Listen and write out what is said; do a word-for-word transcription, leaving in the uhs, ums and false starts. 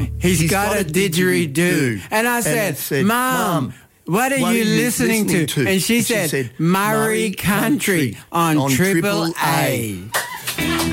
he's, he's got, got a didgeridoo. didgeridoo. And I said, and said Mum, what are, what you, are you listening, listening to? to? And she, and she said, said, Murray Country, Country on, on Triple A. A.